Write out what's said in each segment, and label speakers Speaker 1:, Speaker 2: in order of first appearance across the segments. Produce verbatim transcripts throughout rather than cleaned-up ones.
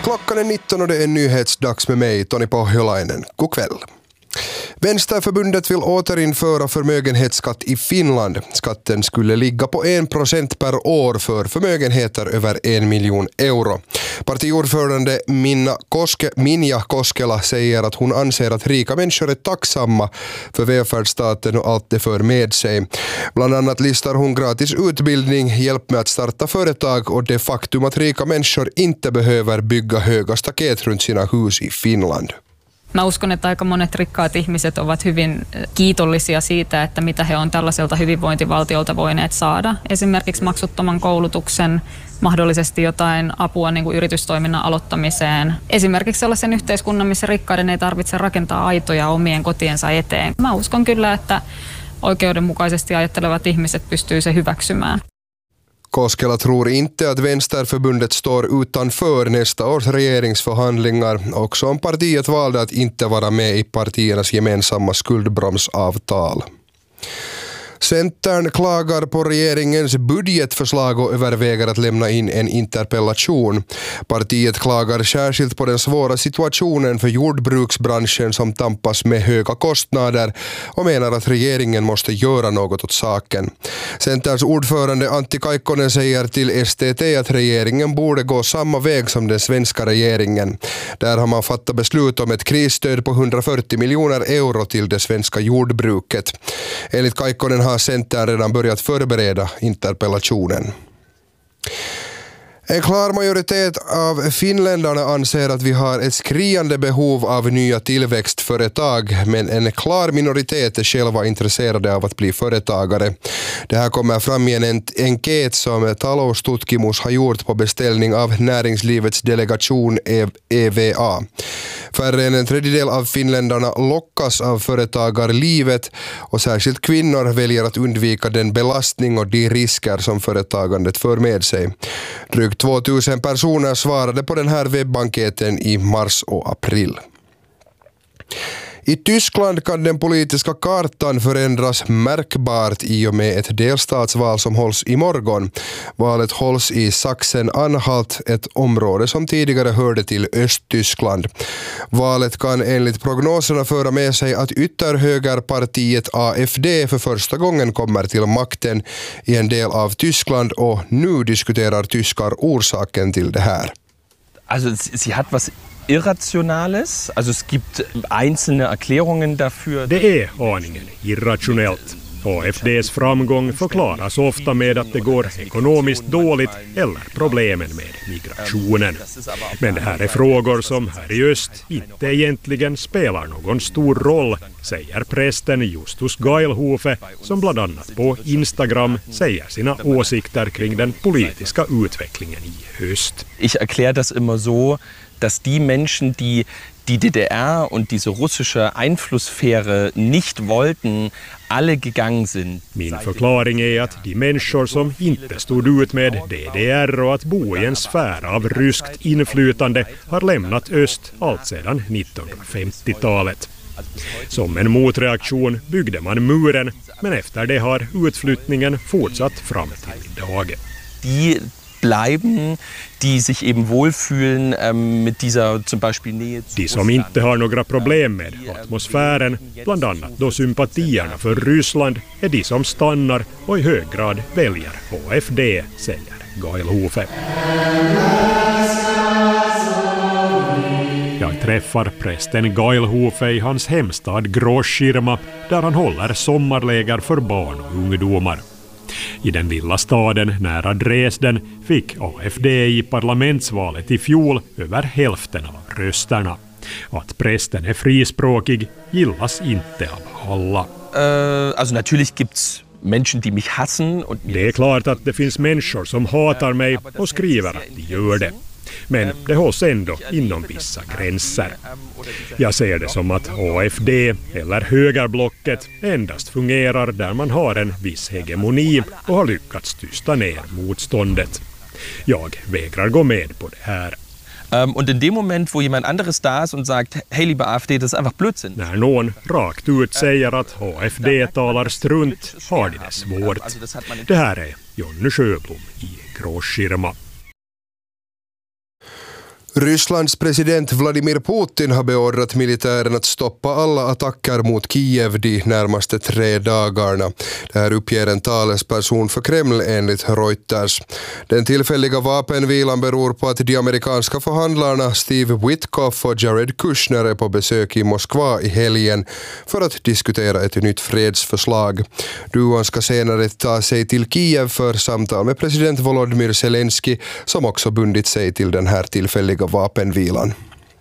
Speaker 1: Klockan är nitton och det är nyhetsdags med mig, Toni Pohjolainen. God kväll. Vänsterförbundet vill återinföra förmögenhetsskatt i Finland. Skatten skulle ligga på en procent per år för förmögenheter över en miljon euro. Partiordförande Minna Koske, Minja Koskela säger att hon anser att rika människor är tacksamma för välfärdsstaten och allt det för med sig. Bland annat listar hon gratis utbildning, hjälp med att starta företag och det faktum att rika människor inte behöver bygga höga staket runt sina hus i Finland.
Speaker 2: Mä uskon, että aika monet rikkaat ihmiset ovat hyvin kiitollisia siitä, että mitä he on tällaiselta hyvinvointivaltiolta voineet saada. Esimerkiksi maksuttoman koulutuksen, mahdollisesti jotain apua niin kuin yritystoiminnan aloittamiseen. Esimerkiksi sellaisen yhteiskunnan, missä rikkaiden ei tarvitse rakentaa aitoja omien kotiensa eteen. Mä uskon kyllä, että oikeudenmukaisesti ajattelevat ihmiset pystyy se hyväksymään.
Speaker 1: Koskela tror inte att Vänsterförbundet står utanför nästa års regeringsförhandlingar, också om partiet valde att inte vara med i partiernas gemensamma skuldbromsavtal. Centern klagar på regeringens budgetförslag och överväger att lämna in en interpellation. Partiet klagar särskilt på den svåra situationen för jordbruksbranschen som tampas med höga kostnader och menar att regeringen måste göra något åt saken. Centerns ordförande Antti Kaikkonen säger till S T T att regeringen borde gå samma väg som den svenska regeringen. Där har man fattat beslut om ett krisstöd på hundrafyrtio miljoner euro till det svenska jordbruket. Enligt Kaikkonen har Centern redan börjat förbereda interpellationen. En klar majoritet av finländarna anser att vi har ett skriande behov av nya tillväxtföretag, men en klar minoritet är själva intresserade av att bli företagare. Det här kommer fram i en enkät som Taloustutkimus har gjort på beställning av näringslivets delegation E V A. Färre än en tredjedel av finländarna lockas av företagarlivet och särskilt kvinnor väljer att undvika den belastning och de risker som företagandet för med sig. Drygt tvåtusen personer svarade på den här webbenkäten i mars och april. I Tyskland kan den politiska kartan förändras märkbart i och med ett delstatsval som hålls imorgon. Valet hålls i Sachsen-Anhalt, ett område som tidigare hörde till Östtyskland. Valet kan enligt prognoserna föra med sig att ytterhögerpartiet A F D för första gången kommer till makten i en del av Tyskland, och nu diskuterar tyskar orsaken till det här.
Speaker 3: Alltså, sie hat was Irrationales, alltså es gibt einzelne Erklärungen dafür.
Speaker 4: Det är aningen irrationellt. A F D:s framgång förklaras ofta med att det går ekonomiskt dåligt eller problemen med migrationen. Men det här är frågor som här i öst inte egentligen spelar någon stor roll, säger prästen Justus Geilhofe, som bland annat på Instagram säger sina åsikter kring den politiska utvecklingen i höst.
Speaker 3: Ich erkläre das immer so, dass die Menschen, die die D D R und diese russische Einflusssphäre nicht wollten, alle gegangen sind.
Speaker 4: Min förklaring är att de människor som inte stod ut med D D R och att bo i en sfär av ryskt inflytande har lämnat öst allt sedan nittonhundrafemtiotalet. Som en motreaktion byggde man muren, men efter det har utflyttningen fortsatt fram till idag.
Speaker 3: Die bleiben, die sich eben wohlfühlen ähm, mit dieser zum Beispiel Nähe.
Speaker 4: De som inte har några problem med atmosfären, bland annat då sympatierna för Ryssland, är de som stannar och i hög grad väljer A F D, säger Geilhofe. Jag träffar prästen Geilhofe i hans hemstad Großschirma, där han håller sommarläger för barn och ungdomar. I den lilla staden nära Dresden fick A F D i parlamentsvalet i fjol över hälften av rösterna. Att prästen är frispråkig gillas inte av alla.
Speaker 3: Uh, alltså naturligtvis gibt's Menschen, die mich hassen. Und
Speaker 4: det är klart att det finns människor som hatar mig och skriver att de gör det. Men det hålls ändå inom vissa gränser. Jag ser det som att A F D eller högerblocket endast fungerar där man har en viss hegemoni och har lyckats tysta ner motståndet. Jag vägrar gå med på det här.
Speaker 3: Um, und in dem Moment, wo jemand anderes da ist und sagt, hey, liebe A F D, das ist einfach Blödsinn.
Speaker 4: När någon rakt ut säger att A F D talar strunt, har de det svårt. Det här är Jonny Sjöblom i Großschirma.
Speaker 1: Rysslands president Vladimir Putin har beordrat militären att stoppa alla attacker mot Kiev de närmaste tre dagarna. Det här uppger en talesperson för Kreml enligt Reuters. Den tillfälliga vapenvilan beror på att de amerikanska förhandlarna Steve Witkoff och Jared Kushner är på besök i Moskva i helgen för att diskutera ett nytt fredsförslag. Duon ska senare ta sig till Kiev för samtal med president Volodymyr Zelensky som också bundit sig till den här tillfälliga vapenvilan.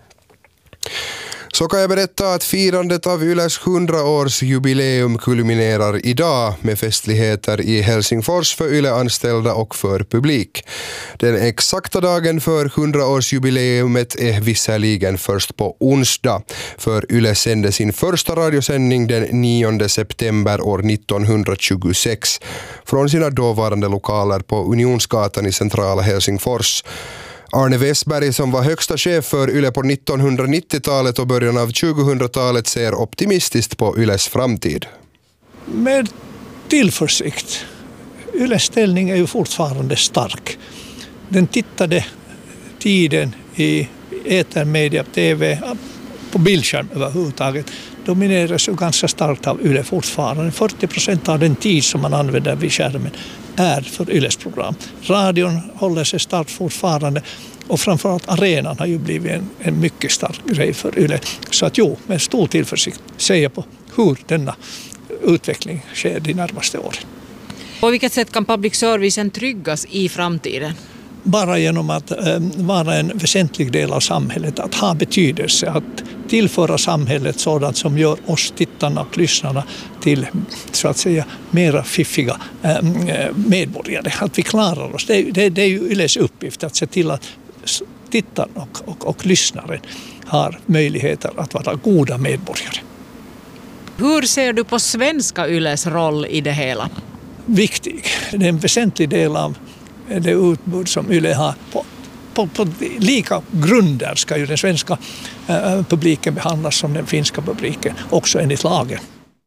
Speaker 1: Så kan jag berätta att firandet av Yles hundraårsjubileum kulminerar idag med festligheter i Helsingfors för Yle-anställda och för publik. Den exakta dagen för hundraårsjubileumet är visserligen först på onsdag, för Yle sände sin första radiosändning den nionde september år nittonhundratjugosex från sina dåvarande lokaler på Unionsgatan i centrala Helsingfors. Arne Westberg, som var högsta chef för Yle på nittonhundranittiotalet och början av tjugohundratalet, ser optimistiskt på Yles framtid.
Speaker 5: Med tillförsikt. Yles ställning är ju fortfarande stark. Den tittade tiden i etermedia, tv, på bildskärm överhuvudtaget domineras ju ganska starkt av Yle fortfarande. fyrtio procent av den tid som man använder vid skärmen är för Yles program. Radion håller sig starkt fortfarande och framförallt arenan har ju blivit en, en mycket stark grej för Yle. Så att jo, med stor tillförsikt säger på hur denna utveckling sker de närmaste åren.
Speaker 6: På vilket sätt kan public servicen tryggas i framtiden?
Speaker 5: Bara genom att äh, vara en väsentlig del av samhället, att ha betydelse, att tillföra samhället sådant som gör oss tittarna och lyssnarna till så att säga mera fiffiga äh, medborgare. Att vi klarar oss. Det, det, det är ju Yles uppgift att se till att tittarna och, och, och lyssnaren har möjligheter att vara goda medborgare.
Speaker 6: Hur ser du på svenska Yles roll i det hela?
Speaker 5: Viktig. Det är en väsentlig del av det utbud som Yle har. På, på, på lika grunder ska ju den svenska eh, publiken behandlas som den finska publiken, också enligt lagen.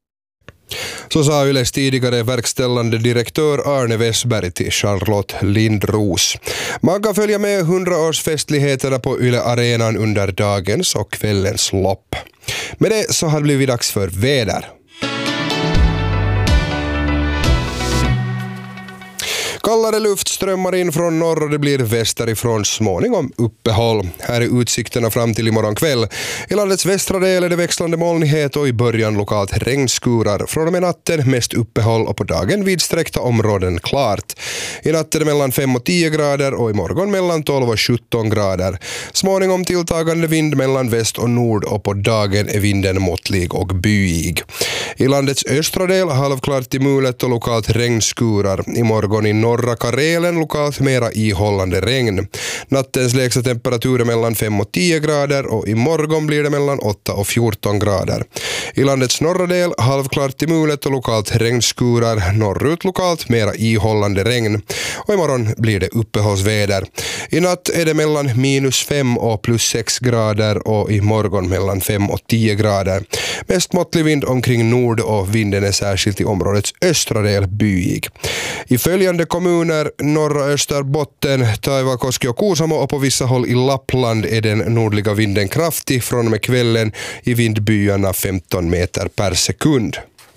Speaker 1: Så sa Yles tidigare verkställande direktör Arne Westberg till Charlotte Lindros. Man kan följa med hundraårsfestligheterna på Yle-arenan under dagens och kvällens lopp. Med det så har det blivit dags för väder. Kallare luft strömmar in från norr och det blir västerifrån småningom uppehåll. Här är utsikterna fram till imorgon kväll. I landets västra del är det växlande molnighet och i början lokalt regnskurar. Från och med natten mest uppehåll och på dagen vidsträckta områden klart. I natt är det mellan fem och tio grader och imorgon mellan tolv och sjutton grader. Småningom tilltagande vind mellan väst och nord och på dagen är vinden måttlig och byig. I landets östra del halvklart till mulet och lokalt regnskurar. Imorgon i norr norra Karelen lokalt mera ihållande regn. Nattens lägsta temperatur är mellan fem och tio grader och imorgon blir det mellan åtta och fjorton grader. I landets norra del halvklart till mulet och lokalt regnskurar, norrut lokalt mera ihållande regn. Och imorgon blir det uppehållsväder. I natt är det mellan minus fem och plus sex grader och imorgon mellan fem och tio grader. Mest måttlig vind omkring nord och vinden är särskilt i områdets östra del byig. I följande kommuner, norra Österbotten, Taivalkoski och Kuusamo och på vissa håll i Lappland är den nordliga vinden kraftig från och med kvällen i vindbyarna femton meter per sekund.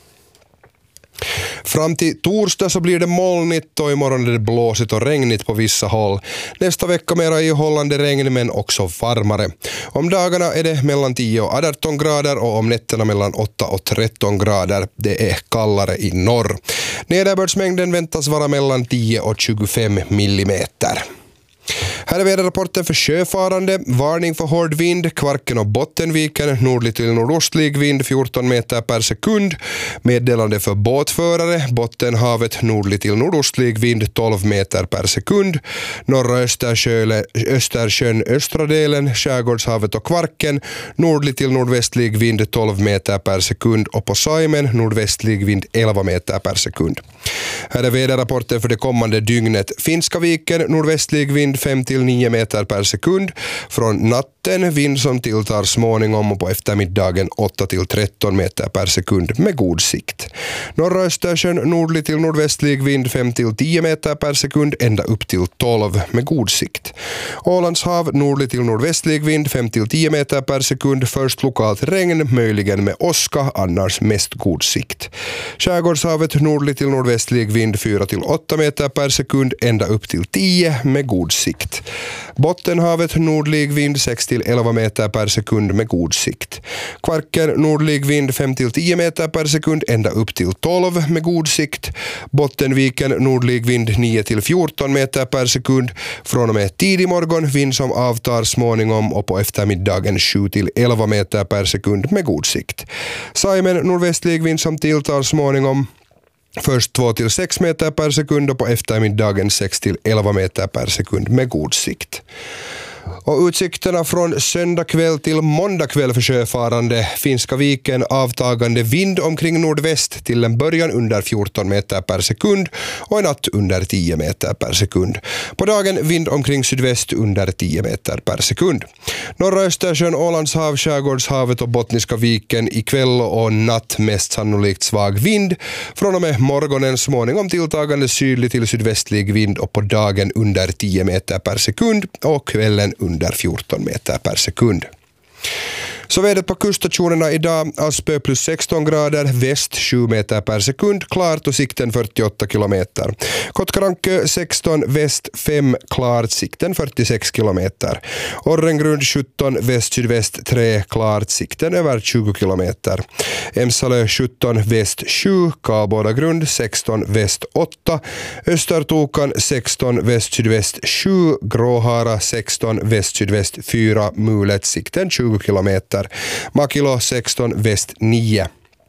Speaker 1: Fram till torsdag så blir det molnigt och imorgon är det blåsigt och regnigt på vissa håll. Nästa vecka mera ihållande regn men också varmare. Om dagarna är det mellan tio och arton grader och om nätterna mellan åtta och tretton grader. Det är kallare i norr. Nederbördsmängden väntas vara mellan tio och tjugofem millimeter. Här är väderrapporten för sjöfarande. Varning för hård vind, Kvarken och Bottenviken, nordlig till nordostlig vind fjorton meter per sekund. Meddelande för båtförare, Bottenhavet nordlig till nordostlig vind tolv meter per sekund. Norra Östersjö, Östersjön östra delen, Skärgårdshavet och Kvarken, nordlig till nordvästlig vind tolv meter per sekund och på Saimen nordvästlig vind elva meter per sekund. Här är väderrapporten för det kommande dygnet. Finska viken, nordvästlig vind fem till nio meter per sekund. Från natten vind som tilltar småningom och på eftermiddagen åtta till tretton meter per sekund med god sikt. Norra Östersjön nordlig till nordvästlig vind fem till tio meter per sekund ända upp till tolv med god sikt. Ålands hav nordlig till nordvästlig vind fem till tio meter per sekund. Först lokalt regn, möjligen med åska, annars mest god sikt. Skärgårdshavet nordlig till nordvästlig vind fyra till åtta meter per sekund ända upp till tio med god sikt. Bottenhavet nordlig vind sex till elva meter per sekund med god sikt. Kvarken nordlig vind fem till tio meter per sekund ända upp till tolv med god sikt. Bottenviken nordlig vind nio till fjorton meter per sekund. Från och med tidig morgon vind som avtar småningom och på eftermiddagen sju till elva meter per sekund med god sikt. Saimen nordvästlig vind som tilltar småningom. Först två till sex meter per sekund och på eftermiddagen sex till elva meter per sekund med god sikt. Och utsikterna från söndag kväll till måndag kväll för sjöfarande. Finska viken avtagande vind omkring nordväst till en början under fjorton meter per sekund och en natt under tio meter per sekund. På dagen vind omkring sydväst under tio meter per sekund. Norra Östersjön, Ålands hav, Skärgårdshavet och Bottniska viken i kväll och natt mest sannolikt svag vind. Från och med morgonen småningom tilltagande sydlig till sydvästlig vind och på dagen under tio meter per sekund och kvällen under fjorton meter per sekund. Så vädret på kuststationerna idag: Aspö plus sexton grader, väst sju meter per sekund, klart och sikten fyrtioåtta kilometer. Kotkaranke sexton, väst fem, klart, sikten fyrtiosex kilometer. Orrengrund sjutton, väst sydväst tre, klart, sikten över tjugo kilometer. Emsalö sjutton, väst sju, Kabådagrund sexton, väst åtta. Östertokan sexton, väst sydväst sju, Gråhara sexton, väst sydväst fyra, Mulet sikten tjugo kilometer. Makilo sexton, väst nio.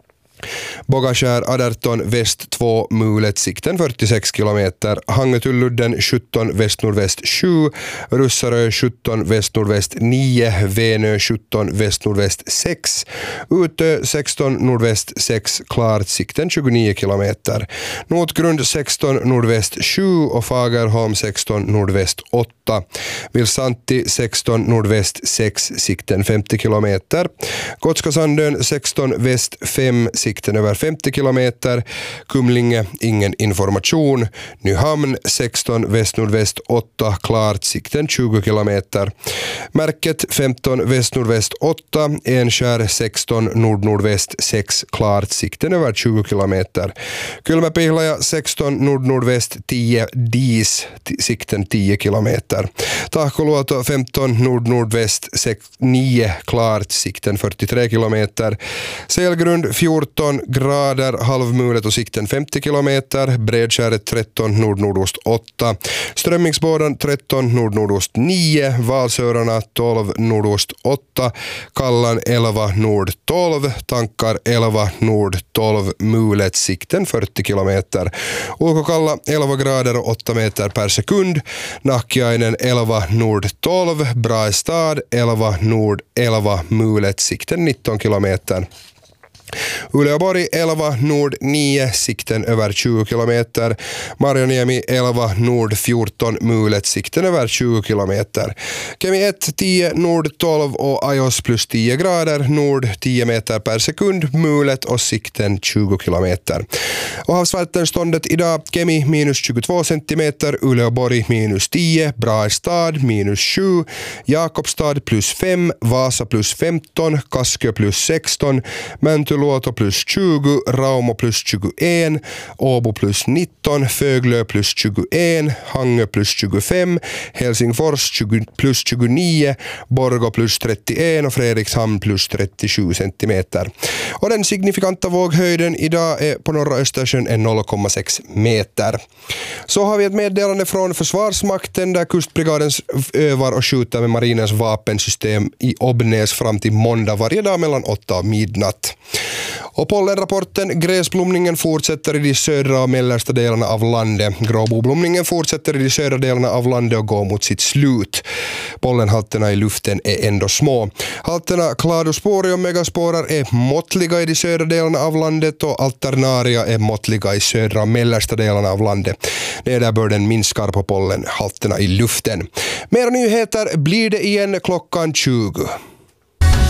Speaker 1: Bogaskär arton, väst två, Mulet sikten fyrtiosex kilometer. Hangetulludden sjutton, väst nordväst sju, Russarö sjutton, väst nordväst nio, Venö sjutton, väst nordväst sex, Utö sexton, nordväst sex, klart, sikten tjugonio kilometer. Notgrund sexton, nordväst sju och Fagerholm sexton, nordväst åtta. Vilsanti sexton, nordväst sex, sikten femtio kilometer. Gotskasandön sexton, väst fem, sikten över femtio kilometer. Kumlinge ingen information. Nyhamn sexton, väst nordväst åtta, klart, sikten tjugo kilometer. Märket femton, väst nordväst åtta, Enskär sexton, nord nordväst sex, klart, sikten över tjugo kilometer. Kylmäpihlaja sexton, nord nordväst tio, Dis, sikten tio kilometer. Tahkoluoto femton, nord nordväst nio, klart, sikten fyrtiotre kilometer. Selgrund fjorton grader, halvmulet och sikten femtio kilometer. Bredskäret tretton, nord nordost åtta. Strömmingsbådan tretton, nord nordost nio. Valsörarna tolv, nordost åtta. Kallan elva, nord tolv. Tankar elva, nord tolv. Mulet sikten fyrtio kilometer. Ulkokalla elva grader och åtta meter per sekund. Nahkiainen elva, nord tolv. Braestad elva, nord elva. Mulet sikten nitton kilometer. Uleåborg elva, nord nio, sikten över tjugo kilometer. Marjoniemi elva, nord fjorton, Mulet sikten över tjugo kilometer. Kemi ett, tio, nord tolv och Ajos plus tio grader, nord tio meter per sekund, Mulet och sikten tjugo kilometer. Och havsvattenståndet idag: Kemi minus tjugotvå centimeter, Uleåborg minus tio, Braestad minus sju, Jakobstad plus fem, Vasa plus femton, Kaskö plus sexton, Mäntyluoto plus tjugo, Raumo plus tjugoen, Åbo plus nitton, Föglö plus tjugoen, Hangö plus tjugofem, Helsingfors tjugo plus tjugonio, Borgå plus trettioen och Fredrikshamn plus trettiosju centimeter. Och den signifikanta våghöjden idag är på norra Östersjön är noll komma sex meter. Så har vi ett meddelande från Försvarsmakten där kustbrigaden övar och skjuter med marinens vapensystem i Obnäs fram till måndag varje dag mellan åtta och midnatt. Och pollenrapporten, gräsblomningen fortsätter i de södra och mellersta delarna av landet. Gråboblomningen fortsätter i de södra delarna av landet och går mot sitt slut. Pollenhalterna i luften är ändå små. Halterna Cladosporium och megasporer är måttliga i de södra delarna av landet och alternaria är måttliga i södra och mellersta delarna av landet. Nederbörden minskar på pollenhalterna i luften. Mer nyheter blir det igen klockan tjugo.